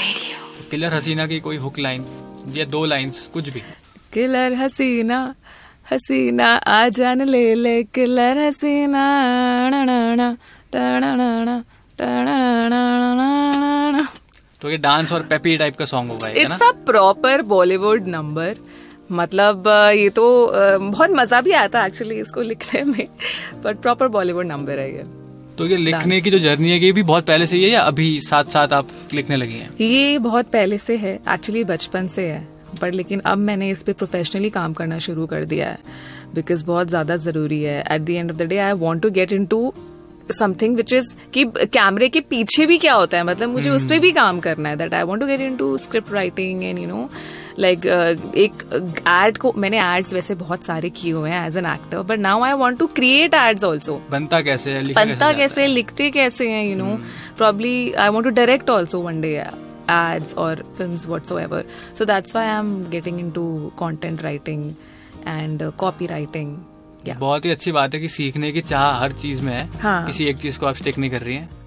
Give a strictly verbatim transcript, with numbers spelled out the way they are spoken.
Radio. Killer हसीना की कोई hook line या दो लाइंस, कुछ भी। किलर हसीना हसीना आ जान ले ले, किलर हसीना ना ना ना ना ना ना ना ना ना। तो ये डांस और पेपी टाइप का सॉन्ग होगा, it's a proper Bollywood number. मतलब ये तो बहुत मजा भी आता है एक्चुअली इसको लिखने में, बट प्रॉपर बॉलीवुड नंबर है ये। तो ये लिखने की जो जर्नी है ये भी बहुत पहले से ही है या अभी साथ साथ आप लिखने लगी हैं? ये बहुत पहले से है एक्चुअली, बचपन से है, पर लेकिन अब मैंने इस पे प्रोफेशनली काम करना शुरू कर दिया है बिकॉज बहुत ज्यादा जरूरी है। At the end of the day I want to get into something which is कि कैमरे के पीछे भी क्या होता है, मतलब मुझे hmm. उस पर भी काम करना है। That I want to get into script writing and you know like एक एड को मैंने एड्स वैसे बहुत सारे किए हुए हैं as an actor, but now I want to create ads also. बनता कैसे है, बनता कैसे है, लिखते कैसे हैं, you know probably I want to direct also one day ads or films whatsoever. So that's why I'm getting into content writing and uh, copywriting. Yeah. बहुत ही अच्छी बात है कि सीखने की चाह हर चीज में है। हाँ. किसी एक चीज को आप स्टिक नहीं कर रही हैं।